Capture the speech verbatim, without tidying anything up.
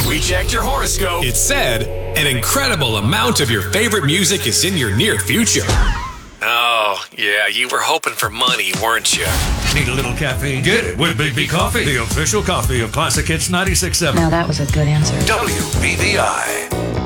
We checked your horoscope. It said an incredible amount of your favorite music is in your near future. Oh, yeah, you were hoping for money, weren't you? Need a little caffeine? Get it with Big B Coffee, the official coffee of Classic Hits ninety-six point seven. Now that was a good answer. W B V I.